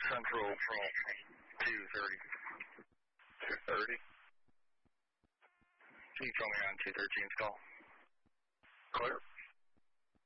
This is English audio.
Central 230. 230? Can you tell me on 213's call? Clear.